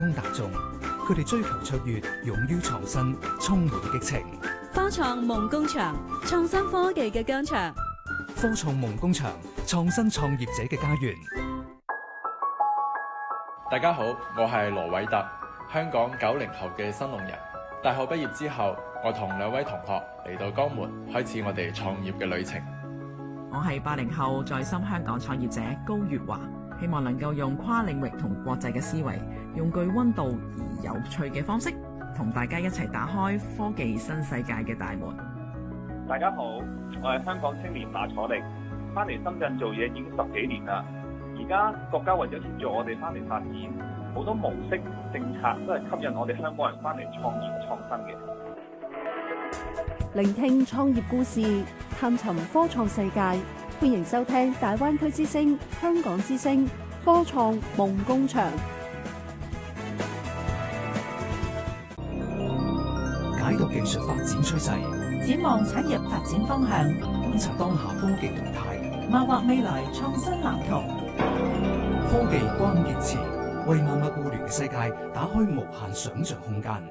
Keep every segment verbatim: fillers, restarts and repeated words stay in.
供大眾，佢哋追求卓越，勇於創新，充滿激情。 科創夢工場，創新科技嘅疆場。 科創夢工場，創新創業者嘅家園。 大家好，我係羅偉特，香港九零後嘅新農人。大學畢業之後，我同兩位同學嚟到江門，開始我哋創業嘅旅程。 我係八零後在深香港創業者高月華，希望能夠用跨領域同國際嘅思維，用具溫度而有趣嘅方式，同大家一齊打開科技新世界嘅大門。 大家好，我係香港青年馬楚力，翻嚟深圳做嘢已經十幾年啦。而家國家為咗協助我哋翻嚟發展，好多模式政策都係吸引我哋香港人翻嚟創業創新嘅。 聆聽創業故事，探尋科創世界，歡迎收聽大灣區之聲、香港之聲科創夢工場。 解讀技術發展趨勢， 展望產業發展方向， 觀察當下科技動態， 謀劃未來創新藍圖。 科技關鍵詞，為萬物互聯嘅世界打開無限想像空間。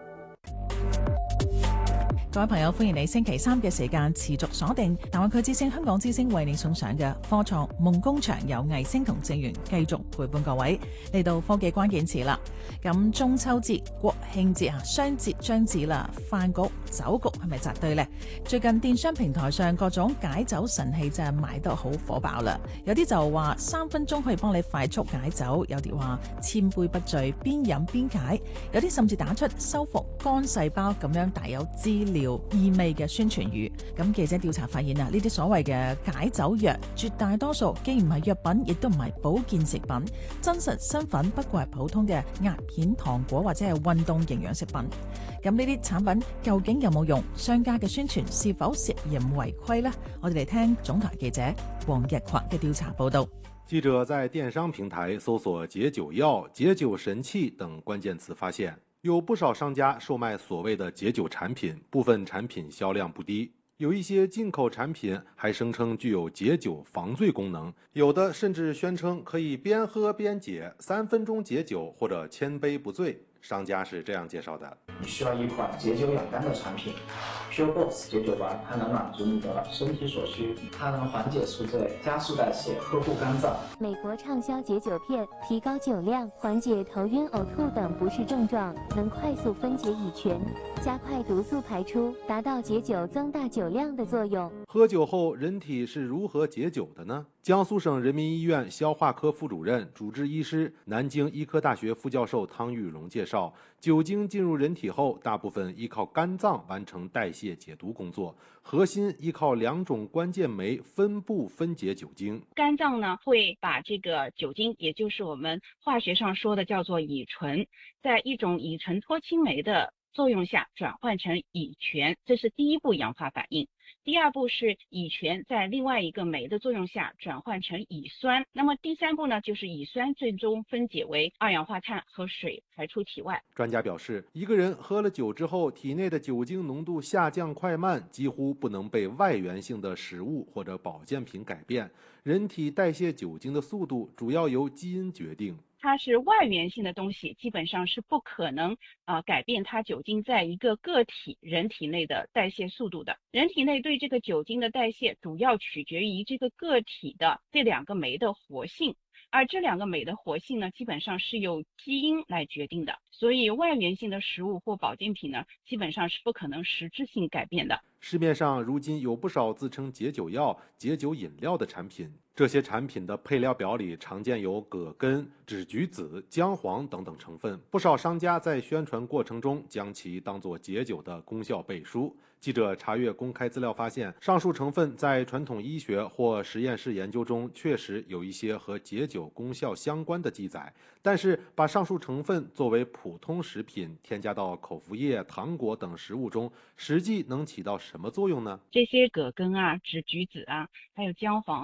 各位朋友，歡迎你星期三嘅時間持續鎖定大灣區之聲、香港之聲為你送上嘅科創夢工場，有藝星同正源繼續陪伴各位嚟到科技關鍵詞啦。咁中秋節、國慶節啊，雙節將至啦，飯局、酒局係咪扎堆呢？最近電商平台上各種解酒神器真係賣得好火爆啦。有啲就話三分鐘可以幫你快速解酒，有啲話千杯不醉，邊飲邊解，有啲甚至打出修復肝細胞咁樣帶有資料意味嘅宣傳語。咁記者調查發現啊，呢啲所謂嘅解酒藥絕大多數既唔係藥品，亦都唔係保健食品，真實身份不過係普通嘅壓片糖果或者係運動營養食品。咁呢啲產品究竟有冇用？商家嘅宣傳是否涉嫌違規呢？我哋嚟聽總台記者黃日群嘅調查報道。 記者在電商平台搜索解酒藥、解酒神器等關鍵詞，發現有不少商家售賣所謂的解酒產品，部分產品銷量不低，有一些進口產品還聲稱具有解酒防醉功能，有的甚至宣稱可以邊喝邊解，三分鐘解酒或者千杯不醉。商家是這樣介紹的： 你需要一款解酒養肝的產品 ，Pure Box 解酒丸，它能滿足你的身體所需，它能緩解宿醉、加速代謝、呵護肝臟。 美國暢銷解酒片，提高酒量，緩解頭暈、嘔吐等不適症狀，能快速分解乙醛，加快毒素排出，達到解酒增大酒量的作用。 喝酒後人體是如何解酒的呢？江蘇省人民醫院消化科副主任、主治醫師、南京醫科大學副教授湯玉龍介紹，酒精進入人體後，大部分依靠肝臟完成代謝解毒工作，核心依靠兩種關鍵酶分布分解酒精。 肝臟呢會把這個酒精，也就是我們化學上說的叫做乙醇，在一種乙醇脫氫酶的作用下轉換成乙醛，這是第一步氧化反應。第二步是乙醛在另外一個酶的作用下轉換成乙酸，那麼第三步呢，就是乙酸最終分解為二氧化碳和水排出體外。 專家表示，一個人喝了酒之後，體內的酒精濃度下降快慢幾乎不能被外源性的食物或者保健品改變，人體代謝酒精的速度主要由基因決定。 它是外源性的東西，基本上是不可能啊、呃、改變它酒精在一個個體人體內的代謝速度的。人體內對這個酒精的代謝主要取決於這個個體的這兩個酶的活性，而這兩個酶的活性呢，基本上是由基因來決定的。所以外源性的食物或保健品呢，基本上是不可能實質性改變的。 市面上如今有不少自稱解酒藥、解酒飲料的產品，這些產品的配料表裏常見有葛根、梔橘子、薑黃等等成分，不少商家在宣傳過程中將其當作解酒的功效背書。記者查閱公開資料發現，上述成分在傳統醫學或實驗室研究中確實有一些和解酒功效相關的記載，但是把上述成分作為普通食品添加到口服液、糖果等食物中，實際能起到什麼作用呢？ 這些葛根啊、梔橘子啊，還有薑黃啊，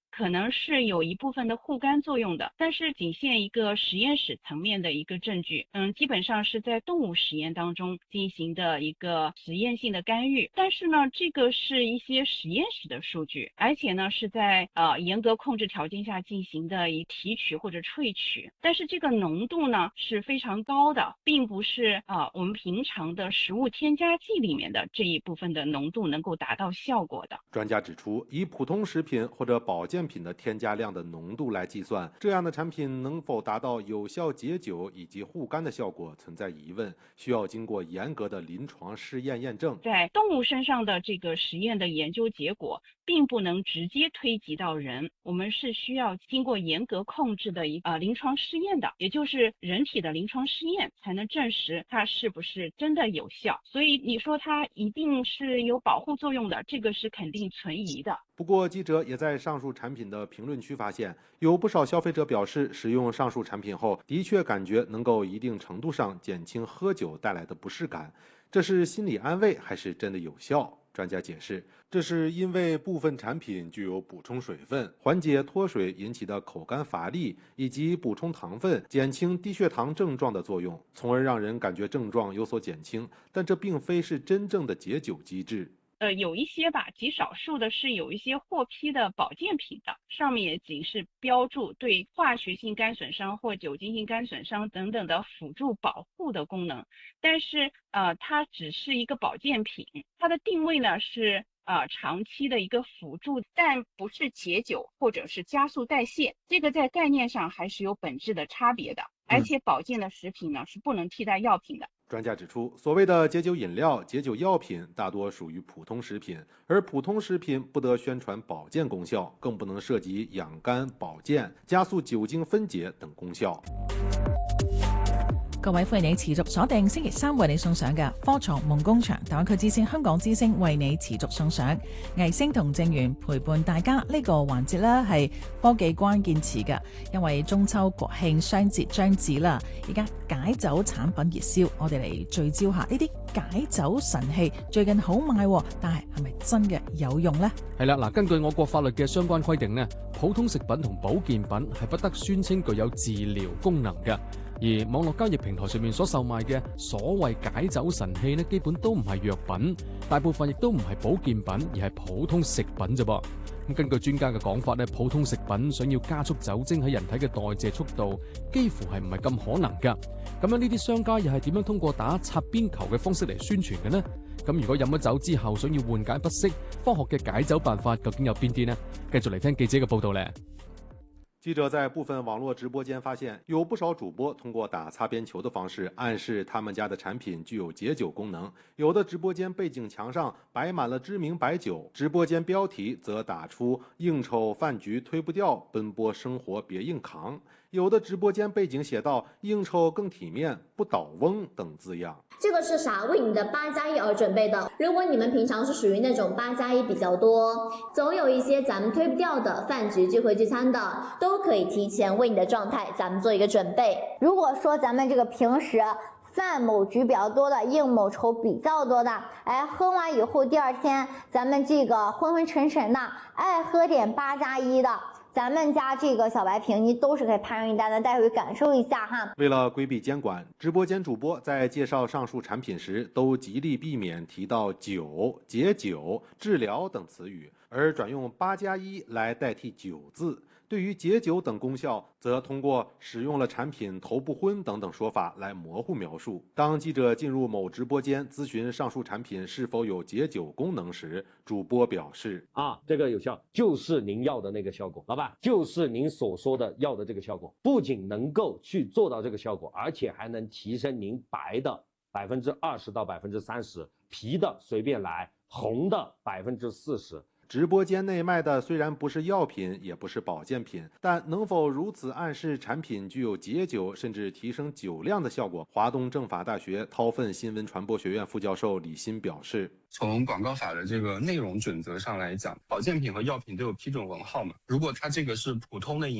可能是有一部分的护肝作用的，但是仅限一个实验室层面的一个证据，嗯，基本上是在动物实验当中进行的一个实验性的干预。但是呢，这个是一些实验室的数据，而且呢是在呃严格控制条件下进行的一提取或者萃取，但是这个浓度呢是非常高的，并不是啊、呃、我们平常的食物添加剂里面的这一部分的浓度能够达到效果的。 专家指出，以普通食品或者保健品的添加量的浓度来计算，这样的产品能否达到有效解酒以及护肝的效果存在疑问，需要经过严格的临床试验验证。 在动物身上的这个实验的研究结果并不能直接推及到人，我们是需要经过严格控制的一呃临床试验的，也就是人体的临床试验才能证实它是不是真的有效。所以你说它一定是有保护作用的，这个是肯定存疑的。 不过，记者也在上述产品的评论区发现，有不少消费者表示，使用上述产品后，的确感觉能够一定程度上减轻喝酒带来的不适感。这是心理安慰还是真的有效？专家解释，这是因为部分产品具有补充水分、缓解脱水引起的口干乏力，以及补充糖分、减轻低血糖症状的作用，从而让人感觉症状有所减轻，但这并非是真正的解酒机制。 呃，有一些吧，极少数的是有一些获批的保健品的，上面也仅是标注对化学性肝损伤或酒精性肝损伤等等的辅助保护的功能，但是呃，它只是一个保健品，它的定位呢是呃长期的一个辅助，但不是解酒或者是加速代谢，这个在概念上还是有本质的差别的。而且保健的食品呢是不能替代药品的。 专家指出，所谓的解酒饮料、解酒药品大多属于普通食品，而普通食品不得宣传保健功效，更不能涉及养肝、保健、加速酒精分解等功效。 各位歡迎你持續鎖定星期三為你送上嘅科創夢工場大灣區之星香港之星為你持續送上藝星同正源陪伴大家呢個環節呢係科技關鍵詞嘅，因為中秋國慶雙節將至啦，而家解酒產品熱銷，我哋嚟聚焦下呢啲解酒神器最近好賣，但係係咪真嘅有用呢？ 係啦，嗱，根據我國法律嘅相關規定呢，普通食品同保健品係不得宣稱具有治療功能嘅。而網絡交易平台上面所售賣嘅所謂解酒神器呢，基本都唔係藥品，大部分亦都唔係保健品，而係普通食品啫噃。咁根據專家嘅講法呢，普通食品想要加速酒精喺人體嘅代謝速度，幾乎係唔係咁可能㗎。咁樣呢啲商家又係點樣通過打擦邊球嘅方式嚟宣傳嘅呢？咁如果飲咗酒之後想要緩解不適，科學嘅解酒辦法究竟有邊啲呢？繼續嚟聽記者嘅報導咧。 記者在部分網絡直播間發現，有不少主播通過打擦邊球的方式暗示他們家的產品具有解酒功能。有的直播間背景牆上擺滿了知名白酒，直播間標題則打出應酬飯局推不掉，奔波生活別硬扛。有的直播間背景寫到應酬更體面，不倒翁等字樣。 這個是啥？為你的八加一而準備的。如果你們平常是屬於那種八加一比較多，總有一些咱們推不掉的飯局聚會聚餐的，都可以提前為你的狀態咱們做一個準備。如果說咱們這個平時飯某局比較多的，應某酬比較多的，哎，喝完以後第二天咱們這個昏昏沉沉的，愛喝點八加一的，咱們家這個小白瓶，你都是可以拍上一單的，帶回感受一下哈。 為了規避監管，直播間主播在介紹上述產品時，都極力避免提到酒、解酒、治療等詞語，而轉用八加一來代替酒字。對於解酒等功效，則通過使用了產品頭不昏等等說法來模糊描述。當記者進入某直播間諮詢上述產品是否有解酒功能時，主播表示： 啊，這個有效，就是您要的那個效果，老闆，就是您所說的要的這個效果，不僅能夠去做到這個效果，而且還能提升您白的百分之二十到百分之三十，啤的隨便來，紅的百分之四十。 直播間內賣的雖然不是藥品，也不是保健品，但能否如此暗示產品具有解酒甚至提升酒量的效果？華東政法大學韜奮新聞傳播學院副教授李欣表示， 從廣告法的這個內容準則上來講，保健品和藥品都有批准文號嘛，如果它這個是普通的飲料，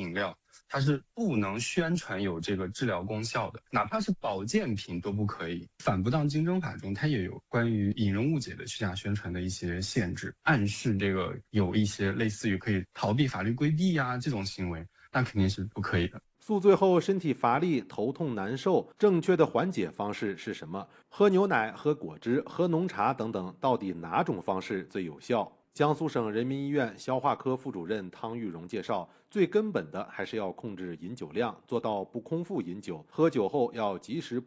它是不能宣传有这个治疗功效的，哪怕是保健品都不可以。反不当竞争法中，它也有关于引人误解的虚假宣传的一些限制，暗示这个有一些类似于可以逃避法律规避呀、啊、这种行为，那肯定是不可以的。 宿醉后身体乏力、头痛难受，正确的缓解方式是什么？喝牛奶、喝果汁、喝浓茶等等，到底哪种方式最有效？江苏省人民医院消化科副主任汤玉荣介绍，最根本的还是要控制饮酒量，做到不空腹饮酒，喝酒后要及时补